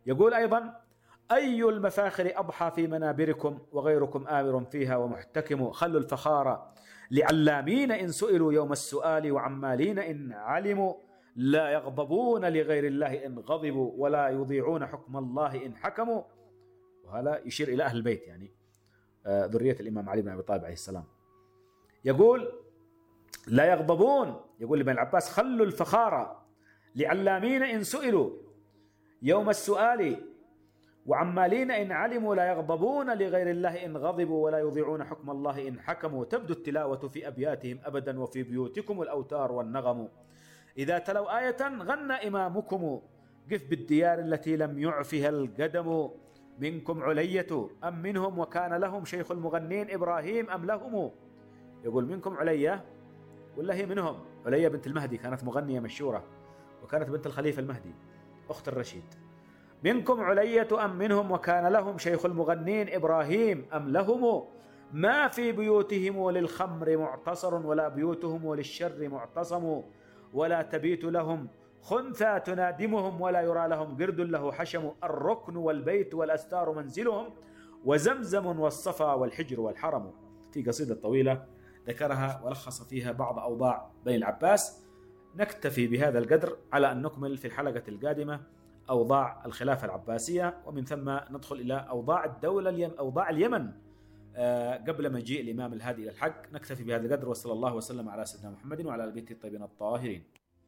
يقول أيضا: أي المفاخر أضحى في منابركم وغيركم آمر فيها ومحتكم، خلوا الفخار لعلامين إن سئلوا يوم السؤال وعمالين إن علموا، لا يغضبون لغير الله إن غضبوا ولا يضيعون حكم الله إن حكموا. وهذا يشير إلى أهل البيت، يعني ذرية الإمام علي بن أبي طالب عليه السلام. يقول لا يغضبون، يقول لابن العباس: خلوا الفخار لعلامين إن سئلوا يوم السؤال وعمالين إن علموا، لا يغضبون لغير الله إن غضبوا ولا يضيعون حكم الله إن حكموا. تبدو التلاوة في أبياتهم أبدا وفي بيوتكم الأوتار والنغم، إذا تلوا آية غنى إمامكم، قف بالديار التي لم يعفها القدم، منكم علية أم منهم وكان لهم شيخ المغنين إبراهيم أم لهم. يقول منكم علية ولا هي منهم؟ علية بنت المهدي كانت مغنية مشهورة وكانت بنت الخليفة المهدي أخت الرشيد. منكم علية أم منهم وكان لهم شيخ المغنين إبراهيم أم لهم، ما في بيوتهم للخمر معتصر ولا بيوتهم للشر معتصم، ولا تبيت لهم خنثى تنادمهم ولا يرى لهم قرد له حشم، الركن والبيت والأستار منزلهم وزمزم والصفا والحجر والحرم. في قصيدة طويلة ذكرها ولخص فيها بعض أوضاع بني العباس. نكتفي بهذا القدر على أن نكمل في الحلقة القادمة أوضاع الخلافة العباسية، ومن ثم ندخل إلى أوضاع أوضاع اليمن قبل مجيء الإمام الهادي إلى الحق. نكتفي بهذا القدر، وصلى الله وسلم على سيدنا محمد وعلى آل بيته الطيبين الطاهرين.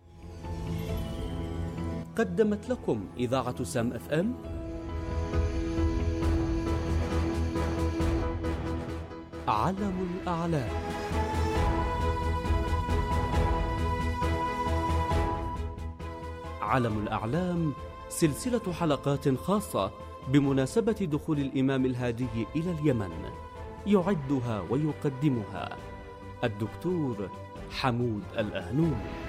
قدمت لكم إذاعة سام اف ام علم الأعلام. علم الأعلام سلسلة حلقات خاصة بمناسبة دخول الإمام الهادي إلى اليمن، يعدها ويقدمها الدكتور حمود الأهنومي.